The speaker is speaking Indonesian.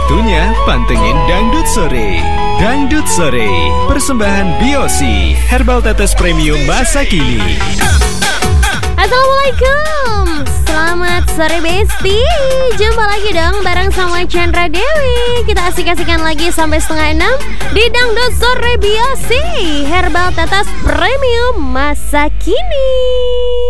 Waktunya pantengin Dangdut Sore. Dangdut Sore, persembahan Biosi, herbal tetes premium masa kini. Assalamualaikum, selamat sore Besti. Jumpa lagi dong bareng sama Chandra Dewi. Kita asik-asikan lagi sampai 5:30 di Dangdut Sore Biosi, herbal tetes premium masa kini.